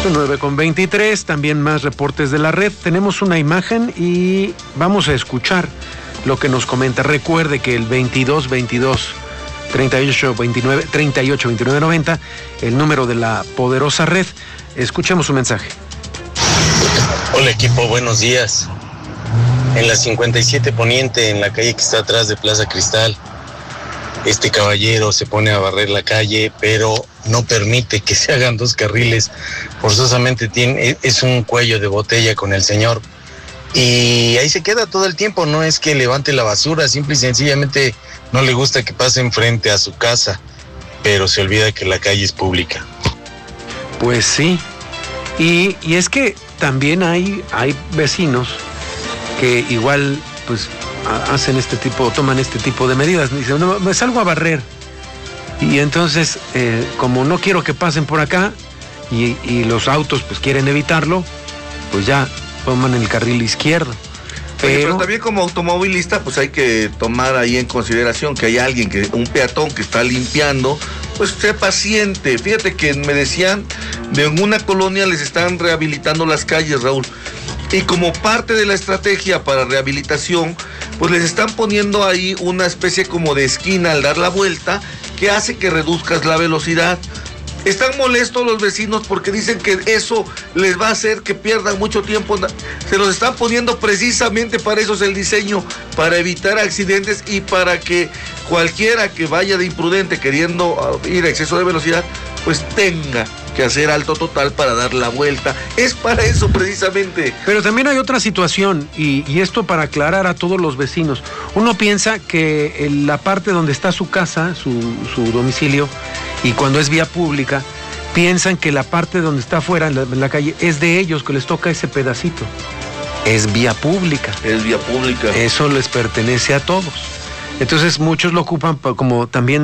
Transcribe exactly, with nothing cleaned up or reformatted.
nueve con veintitrés, también más reportes de la red. Tenemos una imagen y vamos a escuchar lo que nos comenta. Recuerde que el veintidós veintidós treinta y ocho veintinueve treinta y ocho veintinueve noventa, el número de la poderosa red. Escuchemos su mensaje. Hola equipo, buenos días. En la cincuenta y siete Poniente, en la calle que está atrás de Plaza Cristal, este caballero se pone a barrer la calle, pero no permite que se hagan dos carriles. Forzosamente tiene, es un cuello de botella con el señor. Y ahí se queda todo el tiempo. No es que levante la basura, simple y sencillamente no le gusta que pasen frente a su casa, pero se olvida que la calle es pública. Pues sí. Y, y es que también hay, hay vecinos que igual pues hacen este tipo, toman este tipo de medidas. Dicen, no, me salgo a barrer. Y entonces, eh, como no quiero que pasen por acá, y, y los autos pues quieren evitarlo, pues ya toman el carril izquierdo. Pero... Oye, pero también como automovilista, pues hay que tomar ahí en consideración que hay alguien, que un peatón que está limpiando, pues sea paciente. Fíjate que me decían, de una colonia les están rehabilitando las calles, Raúl. Y como parte de la estrategia para rehabilitación, pues les están poniendo ahí una especie como de esquina al dar la vuelta que hace que reduzcas la velocidad. Están molestos los vecinos porque dicen que eso les va a hacer que pierdan mucho tiempo. Se los están poniendo precisamente para eso es el diseño, para evitar accidentes y para que cualquiera que vaya de imprudente queriendo ir a exceso de velocidad, pues tenga que hacer alto total para dar la vuelta. Es para eso precisamente. Pero también hay otra situación, y, y esto para aclarar a todos los vecinos. Uno piensa que en la parte donde está su casa, su, su domicilio, y cuando es vía pública, piensan que la parte donde está afuera, en la, en la calle, es de ellos, que les toca ese pedacito. Es vía pública. Es vía pública. Eso les pertenece a todos. Entonces muchos lo ocupan como también